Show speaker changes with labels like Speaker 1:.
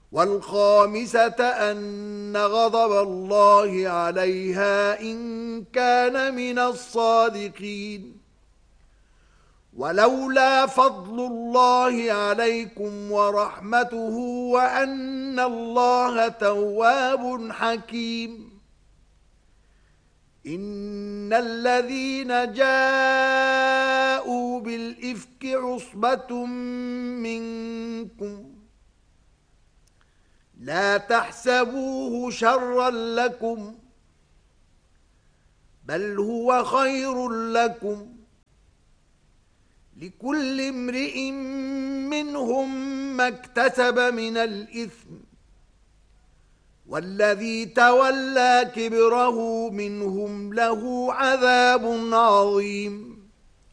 Speaker 1: والخامسة أن غضب الله عليها إن كان من الصادقين. ولولا فضل الله عليكم ورحمته وأن الله تواب حكيم. إن الذين جاءوا بالإفك عصبة منكم لا تحسبوه شرا لكم بل هو خير لكم، لكل امرئ منهم ما اكتسب من الإثم، والذي تولى كبره منهم له عذاب عظيم.